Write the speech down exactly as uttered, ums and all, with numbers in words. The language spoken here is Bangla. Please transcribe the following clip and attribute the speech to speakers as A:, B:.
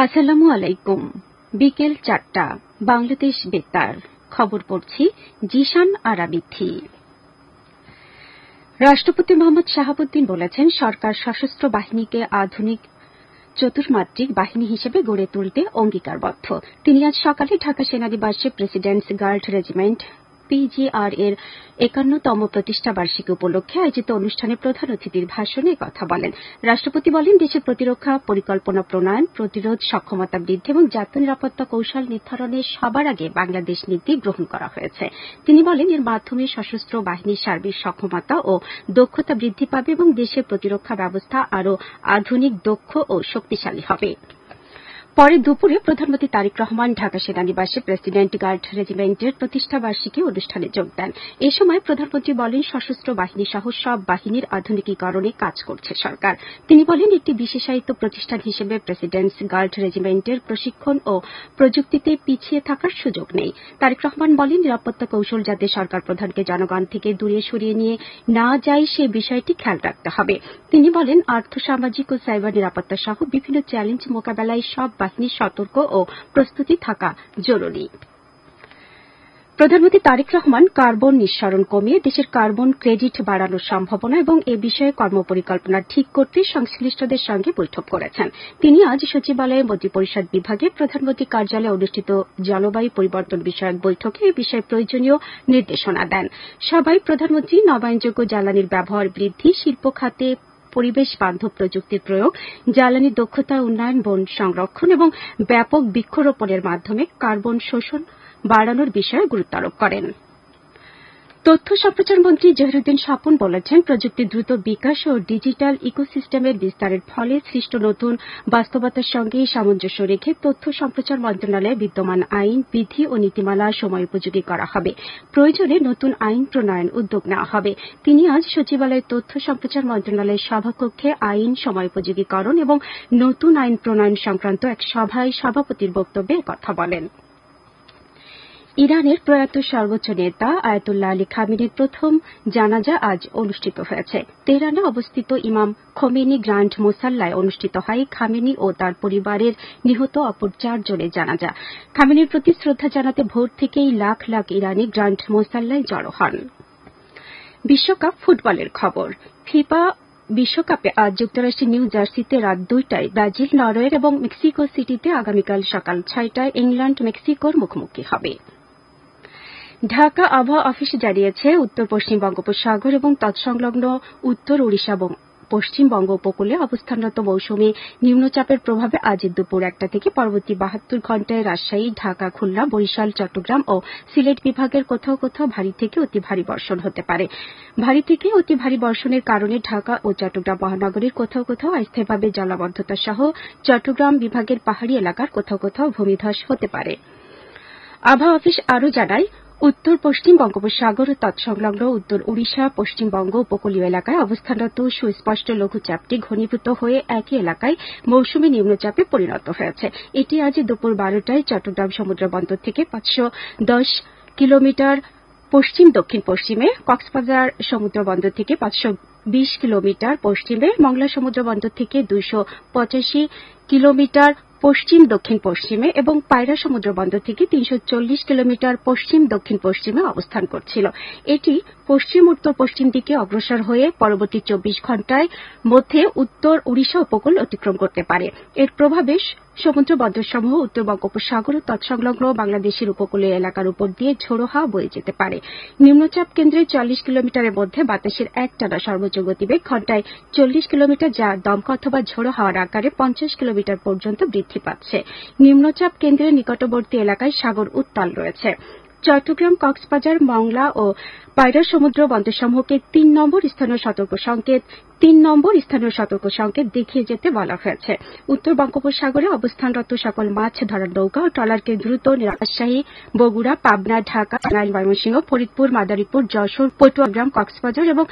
A: আসসালামু আলাইকুম। বিকেল চারটা বাংলাদেশ বেতার খবর পড়ছি জিশান আরাবিথি। রাষ্ট্রপতি মোহাম্মদ শাহাবুদ্দিন বলেছেন, সরকার সশস্ত্র বাহিনীকে আধুনিক চতুর্মাত্রিক বাহিনী হিসেবে গড়ে তুলতে অঙ্গীকারবদ্ধ। তিনি আজ সকালে ঢাকা সেনানিবাসে প্রেসিডেন্টস গার্ড রেজিমেন্ট পিজিআর এর একান্নতম প্রতিষ্ঠা বার্ষিকী উপলক্ষে আয়োজিত অনুষ্ঠানে প্রধান অতিথির ভাষণে কথা বলেন। রাষ্ট্রপতি বলেন, দেশের প্রতিরক্ষা পরিকল্পনা প্রণয়ন, প্রতিরোধ সক্ষমতা বৃদ্ধি এবং জাতীয় নিরাপত্তা কৌশল নির্ধারণে সবার আগে বাংলাদেশ নীতি গ্রহণ করা হয়েছে। তিনি বলেন, এর মাধ্যমে সশস্ত্র বাহিনীর সার্বিক সক্ষমতা ও দক্ষতা বৃদ্ধি পাবে এবং দেশের প্রতিরক্ষা ব্যবস্থা আরও আধুনিক, দক্ষ ও শক্তিশালী হবে। পরে দুপুরে প্রধানমন্ত্রী তারেক রহমান ঢাকা সেনানিবাসে প্রেসিডেন্ট গার্ড রেজিমেন্টের প্রতিষ্ঠা বার্ষিকী অনুষ্ঠানে যোগ দেন। এ সময় প্রধানমন্ত্রী বলেন, সশস্ত্র বাহিনী সহ সব বাহিনীর আধুনিকীকরণে কাজ করছে সরকার। তিনি বলেন, একটি বিশেষায়িত প্রতিষ্ঠান হিসেবে প্রেসিডেন্টস গার্ড রেজিমেন্টের প্রশিক্ষণ ও প্রযুক্তিতে পিছিয়ে থাকার সুযোগ নেই। তারেক রহমান বলেন, নিরাপত্তা কৌশল যাতে সরকার প্রধানকে জনগণ থেকে দূরে সরিয়ে নিয়ে না যায় সে বিষয়টি খেয়াল রাখতে হবে। তিনি বলেন, আর্থসামাজিক ও সাইবার নিরাপত্তা সহ বিভিন্ন চ্যালেঞ্জ মোকাবেলায় সব বাহিনীর সতর্ক ও প্রস্তুতি থাকা জরুরি। প্রধানমন্ত্রী তারেক রহমান কার্বন নিঃসরণ কমিয়ে দেশের কার্বন ক্রেডিট বাড়ানোর সম্ভাবনা এবং এ বিষয়ে কর্মপরিকল্পনা ঠিক করতে সংশ্লিষ্টদের সঙ্গে বৈঠক করেছেন। তিনি আজ সচিবালয়ে মন্ত্রিপরিষদ বিভাগে প্রধানমন্ত্রী কার্যালয়ে অনুষ্ঠিত জলবায়ু পরিবর্তন বিষয়ক বৈঠকে এ বিষয়ে প্রয়োজনীয় নির্দেশনা দেন। সভায় প্রধানমন্ত্রী নবায়নযোগ্য জ্বালানির ব্যবহার বৃদ্ধি, শিল্প খাতে পরিবেশ বান্ধব প্রযুক্তির প্রয়োগ, জ্বালানি দক্ষতা উন্নয়ন, বন সংরক্ষণ এবং ব্যাপক বৃক্ষরোপণের মাধ্যমে কার্বন শোষণ বাড়ানোর বিষয়ে গুরুত্ব আরোপ করেন। তথ্য সম্প্রচার মন্ত্রী জহিরুদ্দিন স্বপন বলেছেন, প্রযুক্তির দ্রুত বিকাশ ও ডিজিটাল ইকোসিস্টেমের বিস্তারের ফলে সৃষ্ট নতুন বাস্তবতার সঙ্গে সামঞ্জস্য রেখে তথ্য সম্প্রচার মন্ত্রণালয়ে বিদ্যমান আইন, বিধি ও নীতিমালা সময়োপযোগী করা হবে। প্রয়োজনে নতুন আইন প্রণয়ন উদ্যোগ নেওয়া হবে। তিনি আজ সচিবালয়ের তথ্য সম্প্রচার মন্ত্রণালয়ের সভাকক্ষে আইন সময়োপযোগীকরণ এবং নতুন আইন প্রণয়ন সংক্রান্ত এক সভায় সভাপতির বক্তব্যে একথা বলেন। ইরানের প্রয়াত সর্বোচ্চ নেতা আয়াতুল্লাহ আলী খামেনির প্রথম জানাজা আজ অনুষ্ঠিত হয়েছে। তেহরানে অবস্থিত ইমাম খোমেনি গ্র্যান্ড মোসাল্লায় অনুষ্ঠিত হয় খামেনি ও তার পরিবারের নিহত অপর চারজনের জানাজা। খামেনির প্রতি শ্রদ্ধা জানাতে ভোর থেকেই লাখ লাখ ইরানি গ্র্যান্ড মোসাল্লায় জড়ো হন। বিশ্বকাপ ফুটবলের খবর। ফিফা বিশ্বকাপে আজ যুক্তরাষ্ট্রের নিউ জার্সিতে রাত দুইটায় ব্রাজিল, নরওয়ে এবং মেক্সিকো সিটিতে আগামীকাল সকাল ছয়টায় ইংল্যান্ড মেক্সিকোর মুখোমুখি হবে। ঢাকা আবহাওয়া অফিস জানিয়েছে, উত্তর পশ্চিম বঙ্গোপসাগর এবং তৎসংলগ্ন উত্তর ওড়িশা এবং পশ্চিমবঙ্গ উপকূলে অবস্থানরত মৌসুমী নিম্নচাপের প্রভাবে আজ দুপুর একটা থেকে পরবর্তী বাহাত্তর ঘণ্টায় রাজশাহী, ঢাকা, খুলনা, বরিশাল, চট্টগ্রাম ও সিলেট বিভাগের কোথাও কোথাও ভারী থেকে অতি ভারী বর্ষণ হতে পারে। ভারী থেকে অতি ভারী বর্ষণের কারণে ঢাকা ও চট্টগ্রাম মহানগরীর কোথাও কোথাও অস্থায়ীভাবে জলাবদ্ধতা সহ চট্টগ্রাম বিভাগের পাহাড়ি এলাকার কোথাও কোথাও ভূমিধস হতে পারে। আবহাওয়া অফিস আরও জানায়, উত্তর পশ্চিম বঙ্গোপসাগর ও তৎসংলগ্ন উত্তর ওড়িশা, পশ্চিমবঙ্গ উপকূলীয় এলাকায় অবস্থানরত সুস্পষ্ট লঘুচাপটি ঘনীভূত হয়ে একই এলাকায় মৌসুমী নিম্নচাপে পরিণত হয়েছে। এটি আজ দুপুর বারোটায় চট্টগ্রাম সমুদ্র বন্দর থেকে পাঁচশো দশ কিলোমিটার পশ্চিম দক্ষিণ পশ্চিমে, কক্সবাজার সমুদ্র বন্দর থেকে পাঁচশো বিশ কিলোমিটার পশ্চিমে, মংলা সমুদ্র বন্দর থেকে দুইশো পঁচাশি কিলোমিটার পশ্চিম দক্ষিণ পশ্চিমে এবং পায়রা সমুদ্র বন্দর থেকে তিনশো চল্লিশ কিলোমিটার পশ্চিম দক্ষিণ পশ্চিমে অবস্থান করছিল। এটি পশ্চিম উত্তর পশ্চিম দিকে অগ্রসর হয়ে পরবর্তী চব্বিশ ঘণ্টার মধ্যে উত্তর ওড়িশা উপকূল অতিক্রম করতে পারে। এর প্রভাবে সমুদ্র বন্দরসমূহ উত্তর বঙ্গোপসাগর ও তৎসংলগ্ন বাংলাদেশের উপকূলীয় এলাকার উপর দিয়ে ঝোড়ো হাওয়া বয়ে যেতে পারে। নিম্নচাপ কেন্দ্রের চল্লিশ কিলোমিটারের মধ্যে বাতাসের একটানা সর্বোচ্চ গতিবেগ ঘণ্টায় চল্লিশ কিলোমিটার, যা দমকা অথবা ঝোড়ো হাওয়ার আকারে পঞ্চাশ কিলোমিটার পর্যন্ত বৃদ্ধি পাচ্ছে। নিম্নচাপ কেন্দ্রের নিকটবর্তী এলাকায় সাগর উত্তাল রয়েছে। চট্টগ্রাম, কক্সবাজার, মংলা ও পায়রা সমুদ্র বন্দরসমূহকে তিন নম্বর স্থানীয় সতর্ক সংকেত তিন নম্বর স্থানীয় সতর্ক সংকেত দেখিয়ে যেতে বলা হয়েছে। উত্তর বঙ্গোপসাগরে অবস্থানরত সকল মাছ ধরার নৌকা ও ট্রলারকে দ্রুত রাজশাহী, বগুড়া, পাবনা, ঢাকা, টাঙ্গাইল, ময়মনসিংহ, ফরিদপুর, মাদারীপুর, যশোর, পটুয়াগ্রাম, কক্সবাজার এবং